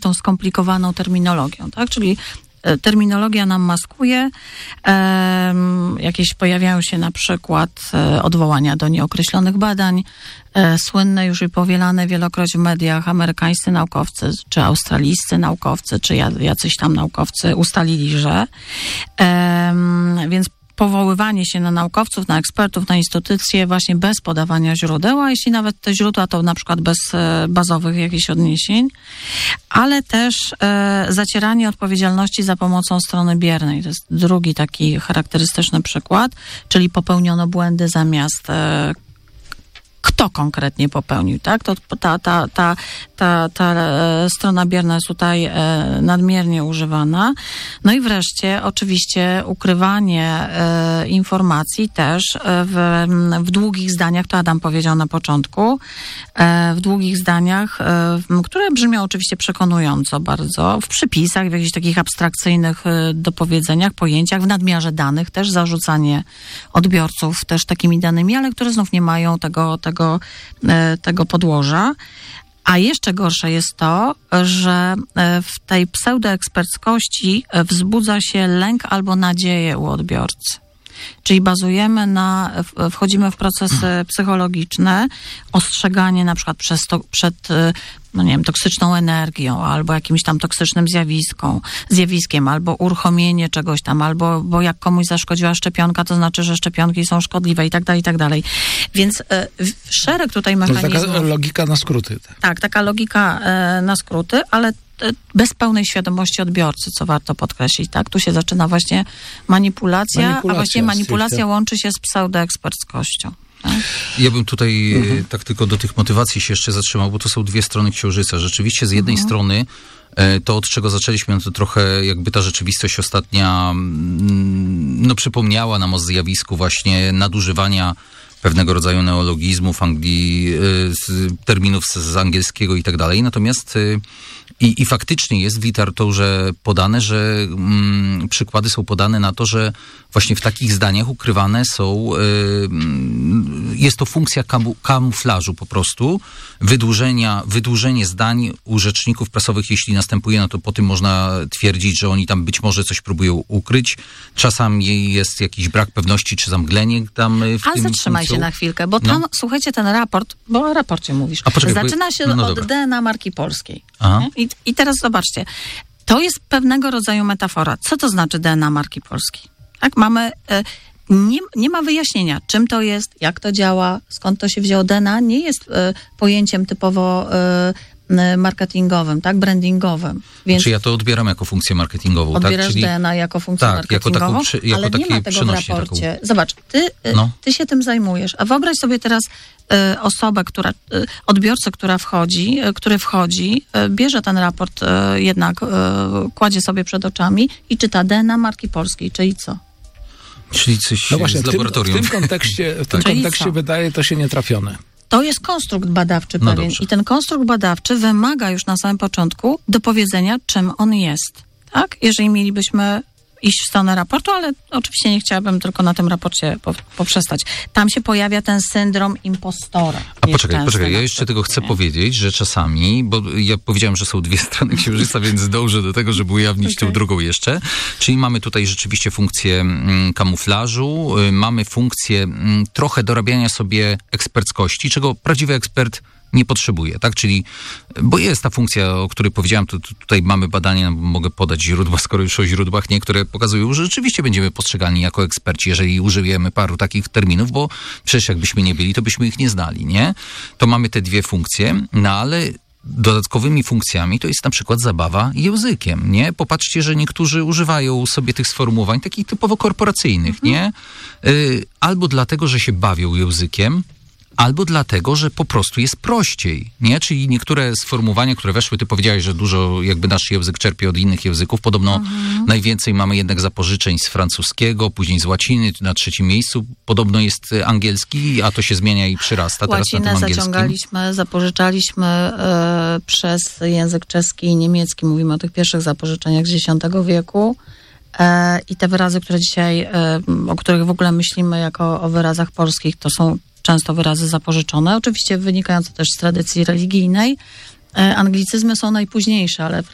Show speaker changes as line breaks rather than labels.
tą skomplikowaną terminologią, tak? Czyli terminologia nam maskuje, jakieś pojawiają się na przykład odwołania do nieokreślonych badań, słynne już i powielane wielokroć w mediach amerykańscy naukowcy, czy australijscy naukowcy, czy jacyś tam naukowcy ustalili, że więc powoływanie się na naukowców, na ekspertów, na instytucje właśnie bez podawania źródeł, a jeśli nawet te źródła to na przykład bez bazowych jakichś odniesień, ale też zacieranie odpowiedzialności za pomocą strony biernej. To jest drugi taki charakterystyczny przykład, czyli popełniono błędy zamiast kto konkretnie popełnił, tak? To ta strona bierna jest tutaj nadmiernie używana. No i wreszcie oczywiście ukrywanie informacji też w długich zdaniach, to Adam powiedział na początku, w długich zdaniach, które brzmią oczywiście przekonująco bardzo, w przypisach, w jakichś takich abstrakcyjnych dopowiedzeniach, pojęciach, w nadmiarze danych też, zarzucanie odbiorców też takimi danymi, ale które znów nie mają tego podłoża. A jeszcze gorsze jest to, że w tej pseudoeksperckości wzbudza się lęk albo nadzieję u odbiorcy. Czyli wchodzimy w procesy psychologiczne, ostrzeganie na przykład przed toksyczną energią, albo jakimś tam toksycznym zjawiskiem, albo uruchomienie czegoś tam, bo jak komuś zaszkodziła szczepionka, to znaczy, że szczepionki są szkodliwe i tak dalej. Więc szereg tutaj mechanizmów.
To taka logika na skróty.
Tak, taka logika na skróty, ale bez pełnej świadomości odbiorcy, co warto podkreślić, tak? Tu się zaczyna właśnie manipulacja, a właściwie manipulacja łączy się z pseudoeksperckością. Tak?
Ja bym tutaj tak tylko do tych motywacji się jeszcze zatrzymał, bo to są dwie strony księżyca. Rzeczywiście z jednej strony to, od czego zaczęliśmy, to trochę jakby ta rzeczywistość ostatnia przypomniała nam o zjawisku właśnie nadużywania pewnego rodzaju neologizmów, terminów z angielskiego i tak dalej. Natomiast i faktycznie jest w literaturze podane, że przykłady są podane na to, że właśnie w takich zdaniach ukrywane są, jest to funkcja kamuflażu po prostu, wydłużenie zdań u rzeczników prasowych, jeśli następuje, no to po tym można twierdzić, że oni tam być może coś próbują ukryć. Czasami jest jakiś brak pewności, czy zamglenie tam w tym.
Ale zatrzymaj się na chwilkę, bo tam, słuchajcie, ten raport, bo o raporcie mówisz, zaczyna się od DNA marki polskiej. I teraz zobaczcie, to jest pewnego rodzaju metafora. Co to znaczy DNA marki polskiej? Tak, mamy... Nie ma wyjaśnienia, czym to jest, jak to działa, skąd to się wzięło. DNA nie jest pojęciem typowo marketingowym, tak, brandingowym. Więc
ja to odbieram jako funkcję marketingową.
Odbierasz
tak? Czyli
DNA jako funkcję marketingową, ale nie ma tego w raporcie. Taką... Zobacz, ty się tym zajmujesz, a wyobraź sobie teraz osobę, odbiorcę, który wchodzi, bierze ten raport jednak, kładzie sobie przed oczami i czyta DNA marki polskiej, czyli co?
Czyli coś
właśnie,
z laboratorium.
W tym kontekście wydaje to się nietrafione.
To jest konstrukt badawczy pewien i ten konstrukt badawczy wymaga już na samym początku dopowiedzenia, czym on jest. Tak? Jeżeli mielibyśmy iść w stronę raportu, ale oczywiście nie chciałabym tylko na tym raporcie poprzestać. Tam się pojawia ten syndrom impostora.
A poczekaj, ja jeszcze tego chcę powiedzieć, że czasami, bo ja powiedziałem, że są dwie strony księżyca, więc dążę do tego, żeby ujawnić tę drugą jeszcze. Czyli mamy tutaj rzeczywiście funkcję kamuflażu, mamy funkcję trochę dorabiania sobie eksperckości, czego prawdziwy ekspert nie potrzebuje, tak? Czyli, bo jest ta funkcja, o której powiedziałem, to tutaj mamy badania, mogę podać źródła, skoro już o źródłach, które pokazują, że rzeczywiście będziemy postrzegani jako eksperci, jeżeli użyjemy paru takich terminów, bo przecież jakbyśmy nie byli, to byśmy ich nie znali, nie? To mamy te dwie funkcje, ale dodatkowymi funkcjami to jest na przykład zabawa językiem, nie? Popatrzcie, że niektórzy używają sobie tych sformułowań takich typowo korporacyjnych, nie? Albo dlatego, że się bawią językiem, albo dlatego, że po prostu jest prościej, nie? Czyli niektóre sformułowania, które weszły, ty powiedziałeś, że dużo jakby nasz język czerpie od innych języków. Podobno najwięcej mamy jednak zapożyczeń z francuskiego, później z łaciny, na trzecim miejscu. Podobno jest angielski, a to się zmienia i przyrasta teraz na tym angielskim.
Zapożyczaliśmy przez język czeski i niemiecki. Mówimy o tych pierwszych zapożyczeniach z X wieku. I te wyrazy, które dzisiaj, o których w ogóle myślimy jako o wyrazach polskich, to są często wyrazy zapożyczone, oczywiście wynikające też z tradycji religijnej. Anglicyzmy są najpóźniejsze, ale